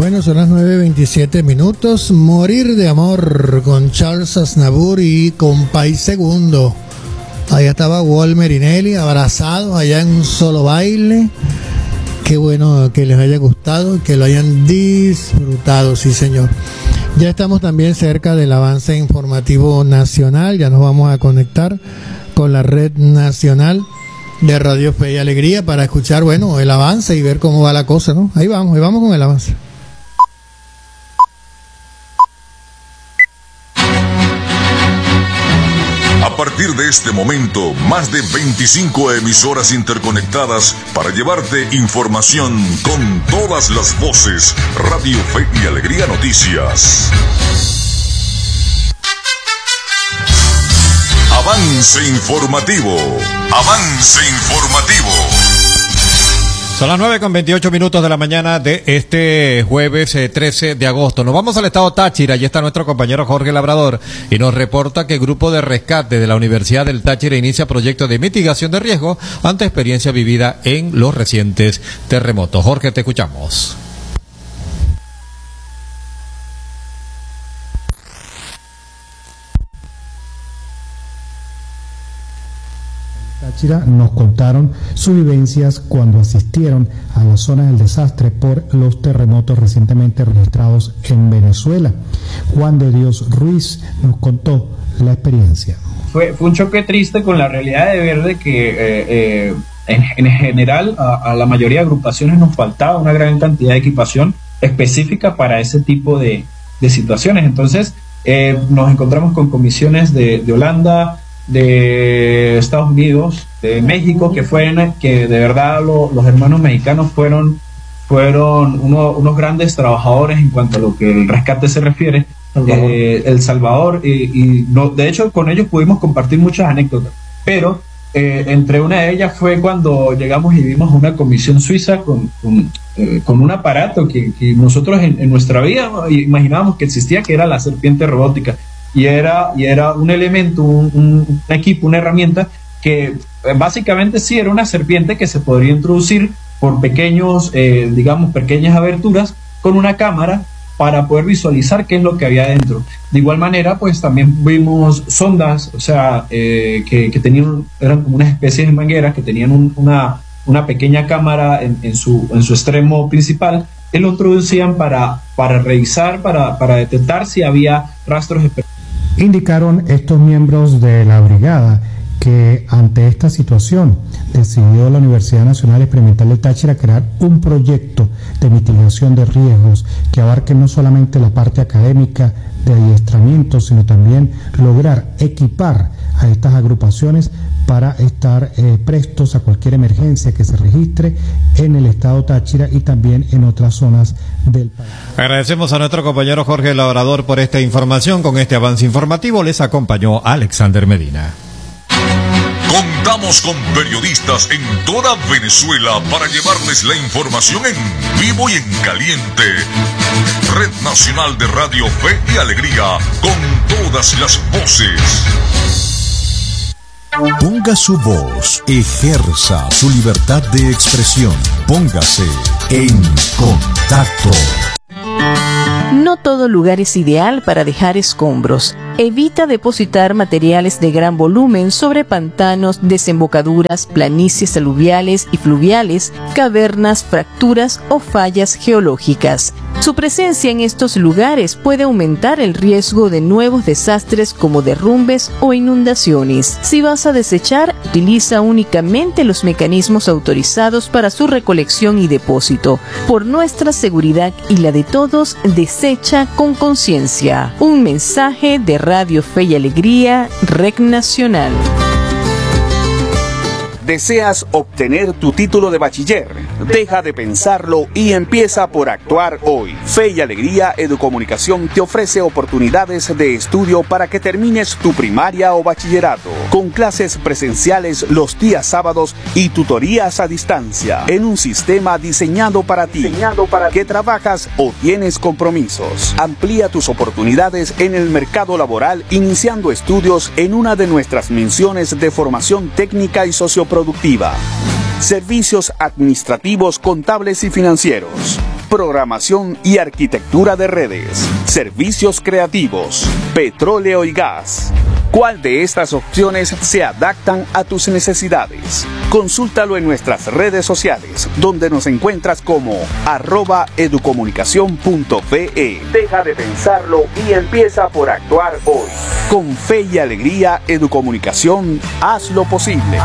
Bueno, son las 9:27. Morir de amor con Charles Aznavour y Compay Segundo. Allá estaba Walmer y Nelly abrazados allá en un solo baile. Qué bueno que les haya gustado, que lo hayan disfrutado, sí señor. Ya estamos también cerca del avance informativo nacional. Ya nos vamos a conectar con la red nacional de Radio Fe y Alegría para escuchar, bueno, el avance y ver cómo va la cosa, ¿no? Ahí vamos con el avance. A partir de este momento, más de 25 emisoras interconectadas para llevarte información con todas las voces. Radio Fe y Alegría Noticias. Avance informativo. Avance informativo. Son las 9:28 de la mañana de este jueves 13 de agosto. Nos vamos al estado Táchira. Allí está nuestro compañero Jorge Labrador y nos reporta que el grupo de rescate de la Universidad del Táchira inicia proyecto de mitigación de riesgo ante experiencia vivida en los recientes terremotos. Jorge, te escuchamos. Táchira nos contaron sus vivencias cuando asistieron a la zona del desastre por los terremotos recientemente registrados en Venezuela. Juan de Dios Ruiz nos contó la experiencia. Fue un choque triste con la realidad de ver de que en general a la mayoría de agrupaciones nos faltaba una gran cantidad de equipación específica para ese tipo de situaciones. Entonces nos encontramos con comisiones de Holanda, de Estados Unidos, de México, que de verdad los hermanos mexicanos fueron unos grandes trabajadores en cuanto a lo que el rescate se refiere. El Salvador, de hecho con ellos pudimos compartir muchas anécdotas, pero entre una de ellas fue cuando llegamos y vimos una comisión suiza con un aparato que nosotros en nuestra vida imaginábamos que existía, que era la serpiente robótica. Y era un elemento, un equipo, una herramienta que básicamente sí era una serpiente que se podría introducir por pequeñas aberturas con una cámara para poder visualizar qué es lo que había dentro. De igual manera, pues también vimos sondas, o sea, que eran como unas especies de mangueras que tenían una pequeña cámara en su extremo principal, y lo introducían para revisar, para detectar si había rastros de... Indicaron estos miembros de la brigada que ante esta situación decidió la Universidad Nacional Experimental del Táchira crear un proyecto de mitigación de riesgos que abarque no solamente la parte académica de adiestramiento, sino también lograr equipar a estas agrupaciones para estar prestos a cualquier emergencia que se registre en el estado Táchira y también en otras zonas del país. Agradecemos a nuestro compañero Jorge Labrador por esta información. Con este avance informativo les acompañó Alexander Medina. Contamos con periodistas en toda Venezuela para llevarles la información en vivo y en caliente. Red Nacional de Radio Fe y Alegría, con todas las voces. Ponga su voz, ejerza su libertad de expresión. Póngase en contacto. No todo lugar es ideal para dejar escombros. Evita depositar materiales de gran volumen sobre pantanos, desembocaduras, planicies aluviales y fluviales, cavernas, fracturas o fallas geológicas. Su presencia en estos lugares puede aumentar el riesgo de nuevos desastres como derrumbes o inundaciones. Si vas a desechar, utiliza únicamente los mecanismos autorizados para su recolección y depósito. Por nuestra seguridad y la de todos, desecha con conciencia. Un mensaje de Radio Fe y Alegría, REC Nacional. ¿Deseas obtener tu título de bachiller? Deja de pensarlo y empieza por actuar hoy. Fe y Alegría Educomunicación te ofrece oportunidades de estudio para que termines tu primaria o bachillerato, con clases presenciales los días sábados y tutorías a distancia, en un sistema diseñado para ti, que trabajas o tienes compromisos. Amplía tus oportunidades en el mercado laboral iniciando estudios en una de nuestras menciones de formación técnica y socioproductiva. Servicios administrativos, contables y financieros. programación y arquitectura de redes, servicios creativos, petróleo y gas. ¿Cuál de estas opciones se adaptan a tus necesidades? Consúltalo en nuestras redes sociales, donde nos encuentras como @educomunicacion.fe. Deja de pensarlo y empieza por actuar hoy. Con fe y alegría, Educomunicación, haz lo posible.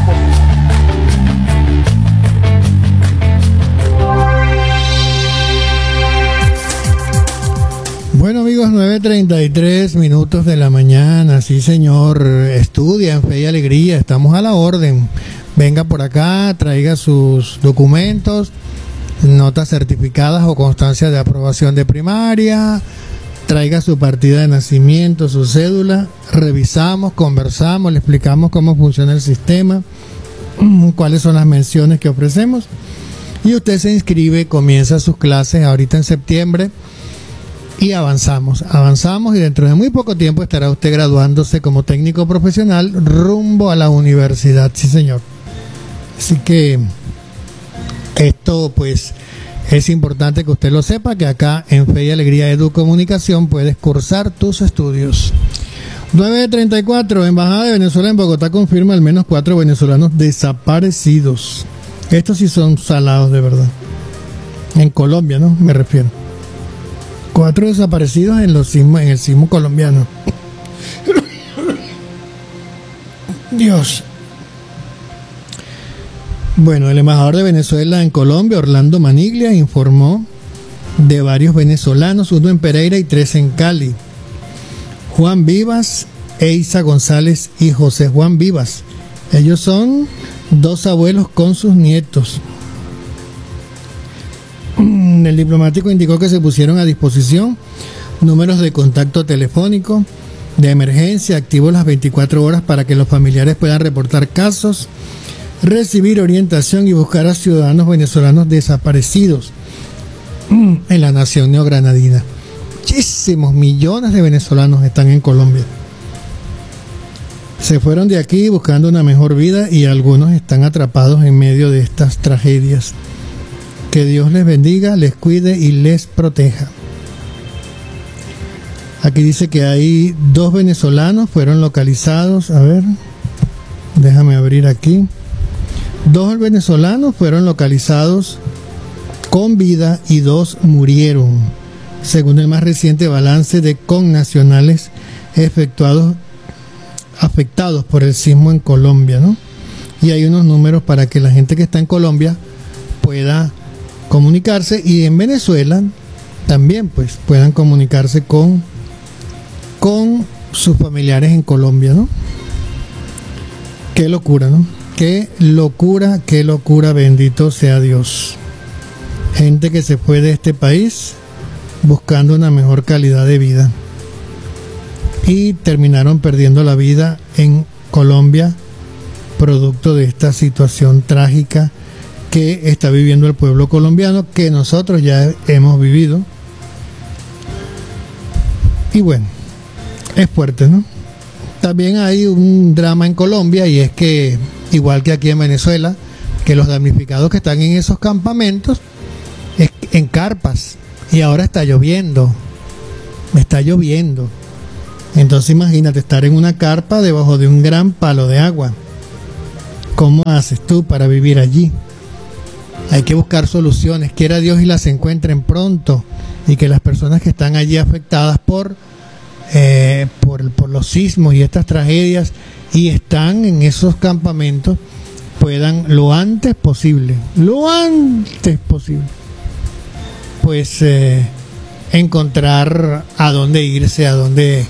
Bueno, amigos, 9:33 minutos de la mañana. Sí, señor, estudia en Fe y Alegría, estamos a la orden. Venga por acá, traiga sus documentos, notas certificadas o constancia de aprobación de primaria, traiga su partida de nacimiento, su cédula, revisamos, conversamos, le explicamos cómo funciona el sistema, cuáles son las menciones que ofrecemos, y usted se inscribe, comienza sus clases ahorita en septiembre. Y avanzamos y dentro de muy poco tiempo estará usted graduándose como técnico profesional rumbo a la universidad, sí señor. Así que esto pues es importante que usted lo sepa, que acá en Fe y Alegría Educomunicación puedes cursar tus estudios. 9:34, Embajada de Venezuela en Bogotá confirma al menos 4 venezolanos desaparecidos. Estos sí son salados de verdad. En Colombia, ¿no? Me refiero. 4 desaparecidos en el sismo colombiano. Dios. Bueno, el embajador de Venezuela en Colombia, Orlando Maniglia, informó de varios venezolanos, 1 en Pereira y 3 en Cali. Juan Vivas, Eiza González y José Juan Vivas. Ellos son 2 abuelos con sus nietos. El diplomático indicó que se pusieron a disposición números de contacto telefónico de emergencia activos las 24 horas para que los familiares puedan reportar casos, recibir orientación y buscar a ciudadanos venezolanos desaparecidos en la nación neogranadina. Muchísimos millones de venezolanos están en Colombia. Se fueron de aquí buscando una mejor vida y algunos están atrapados en medio de estas tragedias. Que Dios les bendiga, les cuide y les proteja. Aquí dice que hay 2 venezolanos fueron localizados. A ver, déjame abrir aquí. 2 venezolanos fueron localizados con vida y 2 murieron, según el más reciente balance de connacionales afectados por el sismo en Colombia, ¿no? Y hay unos números para que la gente que está en Colombia pueda comunicarse, y en Venezuela también pues puedan comunicarse con sus familiares en Colombia, ¿no? Qué locura, ¿no? Qué locura, bendito sea Dios. Gente que se fue de este país buscando una mejor calidad de vida y terminaron perdiendo la vida en Colombia producto de esta situación trágica que está viviendo el pueblo colombiano, que nosotros ya hemos vivido. Y bueno, es fuerte, ¿no? También hay un drama en Colombia, y es que, igual que aquí en Venezuela, que los damnificados que están en esos campamentos, en carpas, y ahora está lloviendo. Entonces imagínate estar en una carpa debajo de un gran palo de agua. ¿Cómo haces tú para vivir allí? Hay que buscar soluciones, quiera Dios y las encuentren pronto, y que las personas que están allí afectadas por los sismos y estas tragedias y están en esos campamentos puedan lo antes posible pues encontrar a dónde irse, a dónde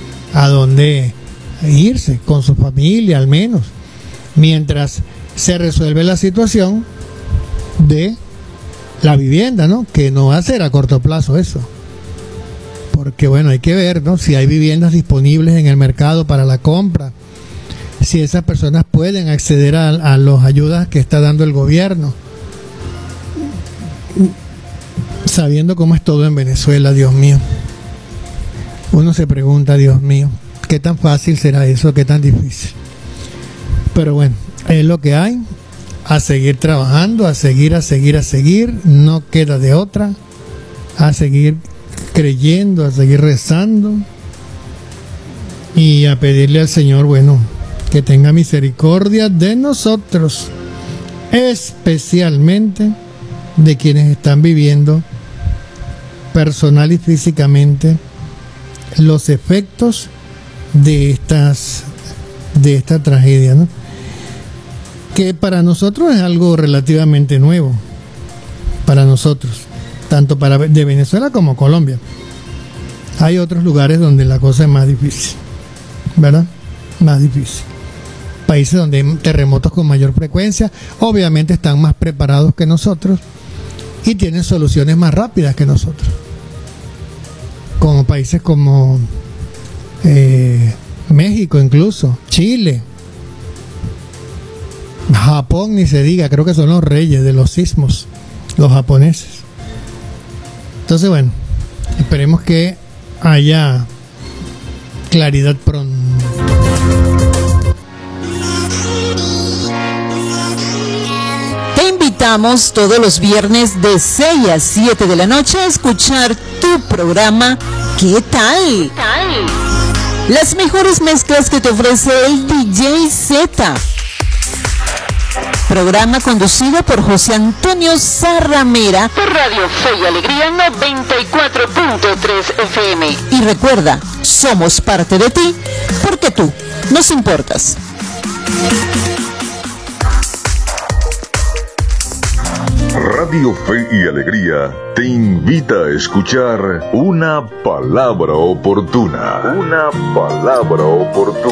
irse con su familia, al menos mientras se resuelve la situación de la vivienda, ¿no? Que no va a ser a corto plazo eso, porque bueno, hay que ver, ¿no? Si hay viviendas disponibles en el mercado para la compra, si esas personas pueden acceder a las ayudas que está dando el gobierno, sabiendo cómo es todo en Venezuela. Dios mío, uno se pregunta, Dios mío, ¿qué tan fácil será eso? ¿Qué tan difícil? Pero bueno, es lo que hay. A seguir trabajando, a seguir, no queda de otra. a seguir creyendo, a seguir rezando y a pedirle al Señor, bueno, que tenga misericordia de nosotros, especialmente de quienes están viviendo personal y físicamente los efectos de esta tragedia, ¿no? Que para nosotros es algo relativamente nuevo, para nosotros, tanto de Venezuela como Colombia. Hay otros lugares donde la cosa es más difícil, ¿verdad? Más difícil. Países donde hay terremotos con mayor frecuencia, obviamente están más preparados que nosotros y tienen soluciones más rápidas que nosotros. Como países como México, incluso Chile, Japón, ni se diga, creo que son los reyes de los sismos, los japoneses. Entonces, bueno, esperemos que haya claridad pronto. Te invitamos todos los viernes de 6 a 7 de la noche a escuchar tu programa ¿Qué tal? Las mejores mezclas que te ofrece el DJ Z. Programa conducido por José Antonio Zarramera por Radio Fe y Alegría 94.3 FM. Y recuerda, somos parte de ti porque tú nos importas. Radio Fe y Alegría te invita a escuchar Una Palabra Oportuna. Una Palabra Oportuna.